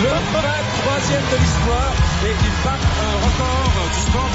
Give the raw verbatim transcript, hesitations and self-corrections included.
le vingt-troisième de l'histoire et il bat un record du sport